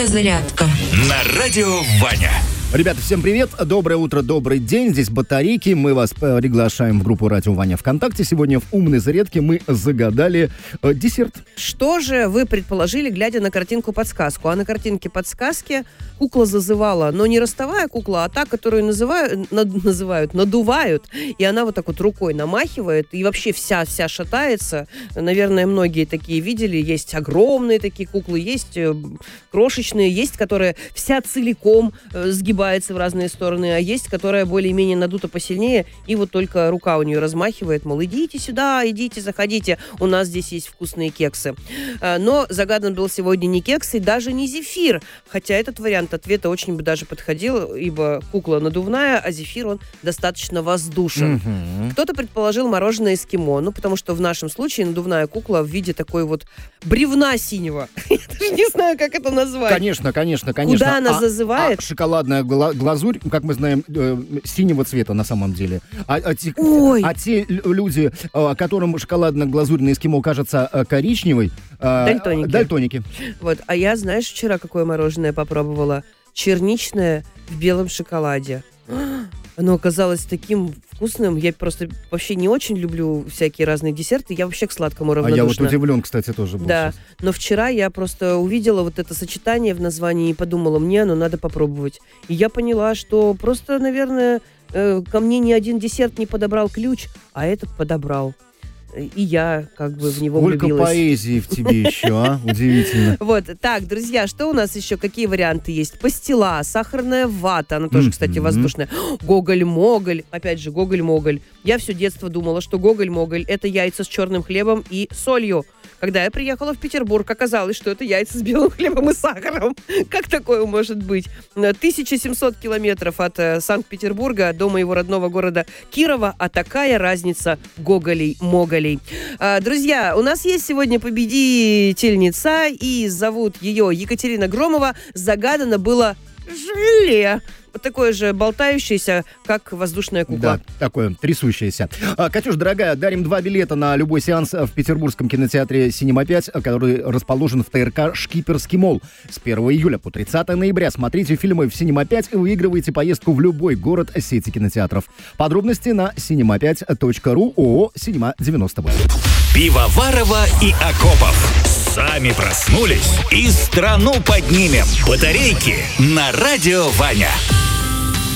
Зарядка на радио Ваня. Ребята, всем привет, доброе утро, добрый день, здесь Батарейки, мы вас приглашаем в группу Радио Ваня ВКонтакте. Сегодня в умной зарядке мы загадали десерт. Что же вы предположили, глядя на картинку-подсказку? А на картинке подсказки кукла зазывала, но не ростовая кукла, а та, которую надувают, и она вот так вот рукой намахивает, и вообще вся шатается. Наверное, многие такие видели, есть огромные такие куклы, есть крошечные, есть, которые вся целиком сгибается в разные стороны, а есть, которая более-менее надута посильнее, и вот только рука у нее размахивает, мол, идите сюда, идите, заходите, у нас здесь есть вкусные кексы. Но загадан был сегодня не кекс и даже не зефир, хотя этот вариант ответа очень бы даже подходил, ибо кукла надувная, а зефир, он достаточно воздушен. Кто-то предположил мороженое эскимо, потому что в нашем случае надувная кукла в виде такой вот бревна синего. Я даже не знаю, как это назвать. Конечно. Куда она зазывает? Шоколадная глазурь, как мы знаем, синего цвета на самом деле. А те люди, которым шоколадная глазурь на эскимо кажется коричневой, дальтоники. Вот. А я, знаешь, вчера какое мороженое попробовала? Черничное в белом шоколаде. Оно оказалось таким вкусным. Я просто вообще не очень люблю всякие разные десерты. Я вообще к сладкому равнодушна. А я вот удивлен, кстати, тоже был. Да, но вчера я просто увидела вот это сочетание в названии и подумала, мне оно надо попробовать. И я поняла, что просто, наверное, ко мне ни один десерт не подобрал ключ, а этот подобрал. И я как бы в него влюбилась. Сколько поэзии в тебе еще, а? Удивительно. Вот, так, друзья, что у нас еще, какие варианты есть? Пастила, сахарная вата, она тоже, кстати, воздушная. Гоголь-моголь, опять же, гоголь-моголь. Я все детство думала, что гоголь-моголь — это яйца с черным хлебом и солью. Когда я приехала в Петербург, оказалось, что это яйца с белым хлебом и сахаром. Как такое может быть? 1700 километров от Санкт-Петербурга до моего родного города Кирова, а такая разница гоголей-моголей. Друзья, у нас есть сегодня победительница, и зовут ее Екатерина Громова. Загадано было желе. Вот такое же болтающееся, как воздушная кукла. Да, такое трясущееся. Катюш, дорогая, дарим 2 билета на любой сеанс в Петербургском кинотеатре «Синема-5», который расположен в ТРК «Шкиперский молл». С 1 июля по 30 ноября смотрите фильмы в «Синема-5» и выигрывайте поездку в любой город сети кинотеатров. Подробности на cinema5.ru, ООО «Синема-98». Пивоварова и Акопов. Сами проснулись и страну поднимем. Батарейки на радио Ваня.